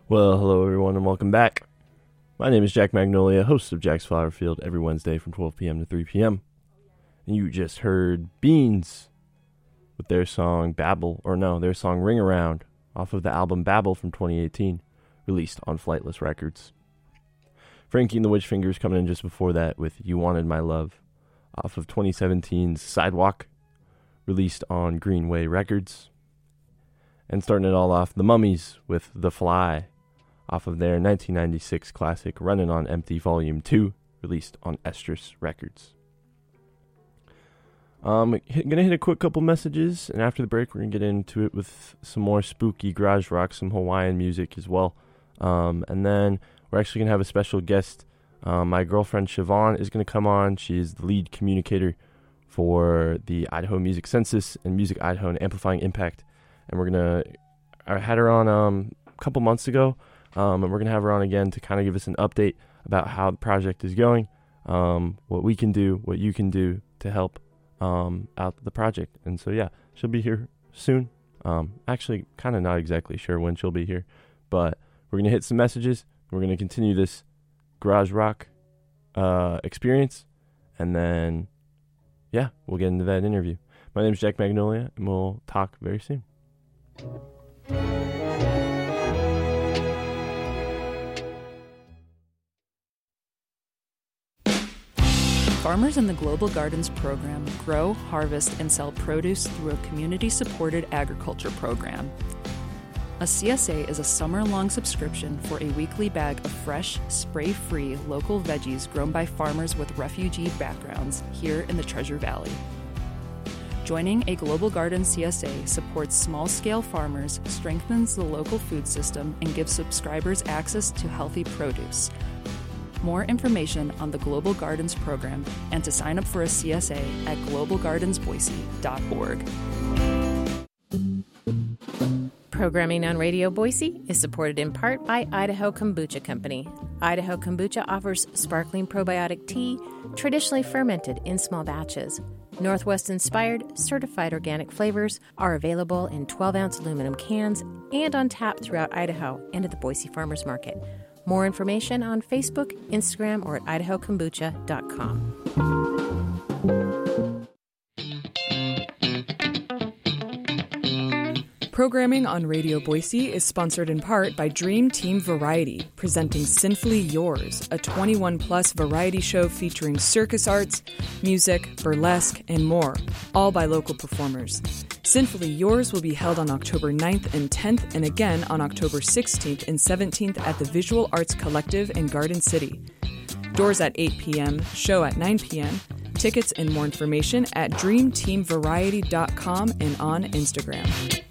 Well, hello everyone and welcome back. My name is Jack Magnolia, host of Jack's Flower Field every Wednesday from 12 p.m. to 3 p.m. And you just heard Beans with their song their song Ring Around off of the album Babel from 2018, released on Flightless Records. Frankie and the Witchfingers coming in just before that with You Wanted My Love off of 2017's Sidewalk, released on Greenway Records. And starting it all off, The Mummies with The Fly off of their 1996 classic Runnin' on Empty Volume 2, released on Estrus Records. Gonna hit a quick couple messages, and after the break we're gonna get into it with some more spooky garage rock, some Hawaiian music as well. And then we're actually gonna have a special guest. My girlfriend Siobhan is gonna come on. She's the lead communicator for the Idaho Music Census and Music Idaho and Amplifying Impact. And I had her on a couple months ago, and we're going to have her on again to kind of give us an update about how the project is going, what we can do, what you can do to help out the project. And so, yeah, she'll be here soon. Actually, kind of not exactly sure when she'll be here, but we're going to hit some messages. We're going to continue this garage rock experience, and then, yeah, we'll get into that interview. My name is Jack Magnolia, and we'll talk very soon. Farmers in the Global Gardens program grow, harvest, and sell produce through a community-supported agriculture program. A CSA is a summer-long subscription for a weekly bag of fresh, spray-free local veggies grown by farmers with refugee backgrounds here in the Treasure Valley. Joining a Global Gardens CSA supports small-scale farmers, strengthens the local food system, and gives subscribers access to healthy produce. More information on the Global Gardens program and to sign up for a CSA at globalgardensboise.org. Programming on Radio Boise is supported in part by Idaho Kombucha Company. Idaho Kombucha offers sparkling probiotic tea, traditionally fermented in small batches. Northwest-inspired, certified organic flavors are available in 12-ounce aluminum cans and on tap throughout Idaho and at the Boise Farmers Market. More information on Facebook, Instagram, or at idahokombucha.com. Programming on Radio Boise is sponsored in part by Dream Team Variety, presenting Sinfully Yours, a 21-plus variety show featuring circus arts, music, burlesque, and more, all by local performers. Sinfully Yours will be held on October 9th and 10th, and again on October 16th and 17th at the Visual Arts Collective in Garden City. Doors at 8 p.m., show at 9 p.m., tickets and more information at dreamteamvariety.com and on Instagram.